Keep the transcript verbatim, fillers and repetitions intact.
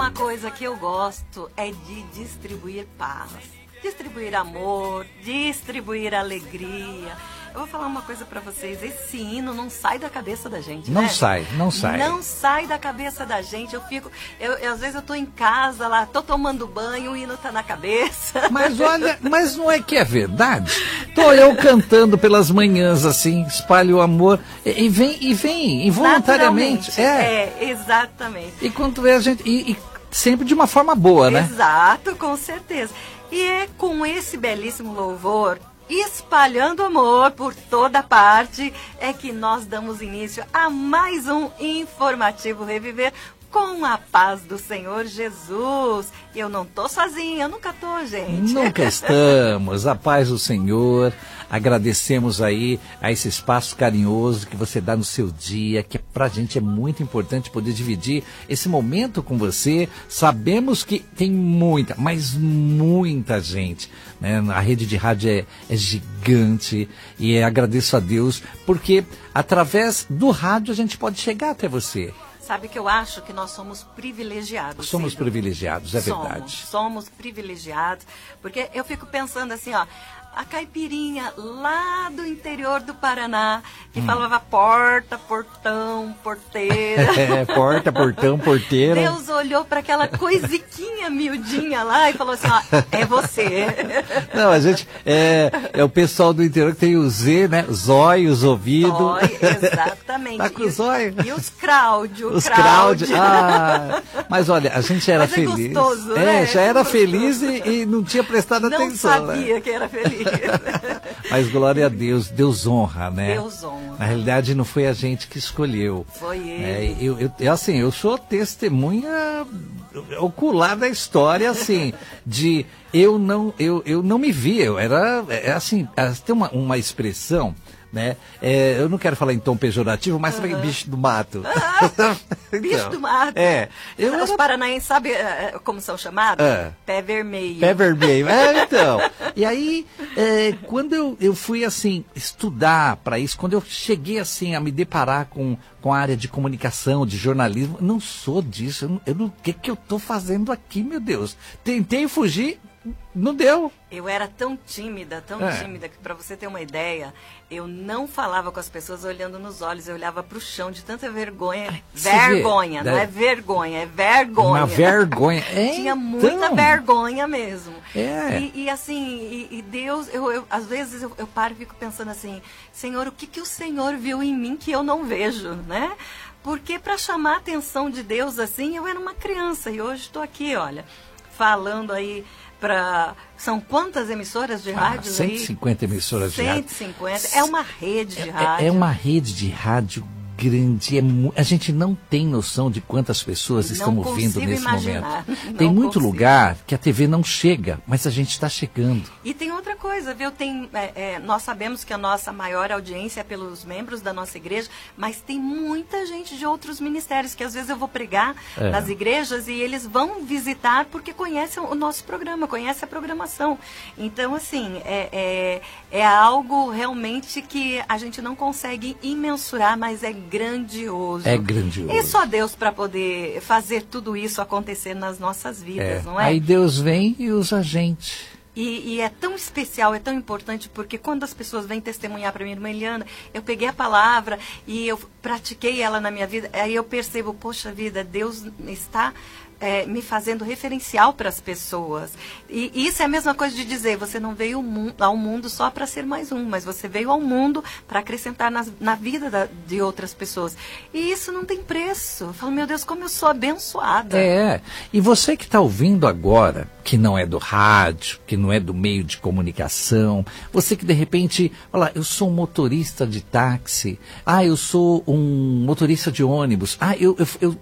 uma coisa que eu gosto é de distribuir paz, distribuir amor, distribuir alegria. Eu vou falar uma coisa pra vocês, esse hino não sai da cabeça da gente, Não né? sai, não sai. Não sai da cabeça da gente. Eu fico, eu, eu, às vezes eu tô em casa lá, tô tomando banho, o hino tá na cabeça. Mas olha, mas não é que é verdade? Tô eu cantando pelas manhãs assim, espalho o amor e, e vem, e vem, involuntariamente. É, é, exatamente. E quando vê a gente, e, e sempre de uma forma boa, né? Exato, com certeza. E é com esse belíssimo louvor, espalhando amor por toda parte, é que nós damos início a mais um Informativo Reviver com a paz do Senhor Jesus. E eu não tô sozinha, eu nunca tô, gente. Nunca estamos. A paz do Senhor. Agradecemos aí a esse espaço carinhoso que você dá no seu dia, que pra gente é muito importante poder dividir esse momento com você. Sabemos que tem muita, mas muita gente, né? A rede de rádio é, é gigante e é, agradeço a Deus porque através do rádio a gente pode chegar até você. Sabe que eu acho que nós somos privilegiados. Somos Cida. privilegiados, é somos, verdade. Somos privilegiados, porque eu fico pensando assim, ó, a caipirinha lá do interior do Paraná, que hum. falava porta, portão, porteira. É, porta, portão, porteira. Deus olhou para aquela coisiquinha miudinha lá e falou assim, ó, é você. Não, a gente, é, é o pessoal do interior que tem o Z, né, zóio, os ouvidos. Zóio, exatamente. Tá com o zóio. E os Cláudio. Os Cláudio. Ah, mas olha, a gente era mas é feliz. Gostoso, é, né? já era feliz e, e não tinha prestado não atenção. Não sabia né? que era feliz. Mas glória a Deus, Deus honra, né? Deus honra. Na realidade não foi a gente que escolheu. Foi ele. É, eu, eu, eu, assim, eu sou testemunha ocular da história, assim, de eu não, eu, eu não me vi, eu era, é, assim, tem uma, uma expressão, né? É, eu não quero falar em tom pejorativo, mas uhum. bicho do mato. Ah, então, bicho do mato. É. Eu Os era... paranaenses, sabe como são chamados? É. Pé vermelho. Pé vermelho, é, então. E aí, é, quando eu, eu fui, assim, estudar para isso, quando eu cheguei, assim, a me deparar com, com a área de comunicação, de jornalismo, eu não sou disso, eu não, eu não, o que que eu tô fazendo aqui, meu Deus? Tentei fugir, não deu. Eu era tão tímida, tão é. tímida, que para você ter uma ideia, eu não falava com as pessoas olhando nos olhos, eu olhava para o chão de tanta vergonha. Você vergonha, vê? Não é vergonha, é vergonha. Uma vergonha. É, Tinha então. muita vergonha mesmo. É. E, e assim, e, e Deus, eu, eu, às vezes eu, eu paro e fico pensando assim, Senhor, o que, que o Senhor viu em mim que eu não vejo, né? Porque para chamar a atenção de Deus assim, eu era uma criança e hoje estou aqui, olha, falando aí para... São quantas emissoras de rádio ah, cento e cinquenta aí? emissoras de rádio. cento e cinquenta. É uma rede de é, rádio. É uma rede de rádio grande. É mu... A gente não tem noção de quantas pessoas não estão ouvindo nesse imaginar. momento. Não tem muito consigo. lugar que a T V não chega, mas a gente está chegando. E tem outra coisa, viu? Tem, é, é, nós sabemos que a nossa maior audiência é pelos membros da nossa igreja, mas tem muita gente de outros ministérios que às vezes eu vou pregar é. nas igrejas e eles vão visitar porque conhecem o nosso programa, conhecem a programação. Então, assim, é, é, é algo realmente que a gente não consegue imensurar, mas é grandioso. É grandioso. E só Deus para poder fazer tudo isso acontecer nas nossas vidas, é. não é? Aí Deus vem e usa a gente. E, e é tão especial, é tão importante, porque quando as pessoas vêm testemunhar para mim, irmã Eliana, eu peguei a palavra e eu pratiquei ela na minha vida, aí eu percebo, poxa vida, Deus está... É, me fazendo referencial para as pessoas. E, e isso é a mesma coisa de dizer, você não veio ao mundo só para ser mais um, mas você veio ao mundo para acrescentar nas, na vida da, de outras pessoas. E isso não tem preço. Eu falo, meu Deus, como eu sou abençoada. É, e você que está ouvindo agora, que não é do rádio, que não é do meio de comunicação, você que de repente, fala, eu sou um motorista de táxi, ah, eu sou um motorista de ônibus, ah, eu, eu, eu